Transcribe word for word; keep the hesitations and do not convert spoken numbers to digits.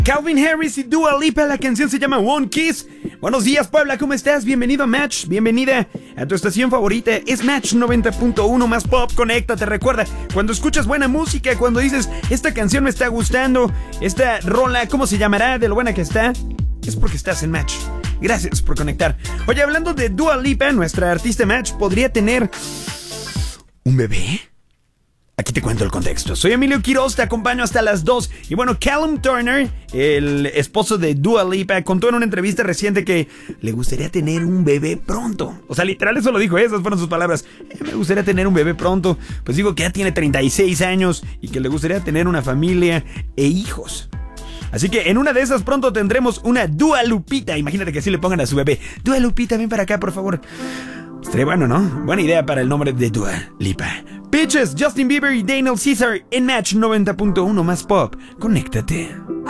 Calvin Harris y Dua Lipa, la canción se llama One Kiss. Buenos días, Puebla, ¿cómo estás? Bienvenido a Match, bienvenida a tu estación favorita. Es Match noventa punto uno más pop, conéctate. Recuerda, cuando escuchas buena música, cuando dices, esta canción me está gustando, esta rola, ¿cómo se llamará? De lo buena que está, es porque estás en Match. Gracias por conectar. Oye, hablando de Dua Lipa, nuestra artista Match podría tener un bebé. Aquí te cuento el contexto. Soy Emilio Quiroz, te acompaño hasta las dos. Y bueno, Callum Turner, el esposo de Dua Lipa, contó en una entrevista reciente que le gustaría tener un bebé pronto. O sea, literal eso lo dijo, esas fueron sus palabras. Eh, me gustaría tener un bebé pronto. Pues digo que ya tiene treinta y seis años y que le gustaría tener una familia e hijos. Así que en una de esas pronto tendremos una Dua Lupita. Imagínate que así le pongan a su bebé. Dua Lupita, ven para acá, por favor. Estaría bueno, ¿no? Buena idea para el nombre de Dua Lipa. Bitches, Justin Bieber y Daniel Caesar en Match noventa punto uno más pop. Conéctate.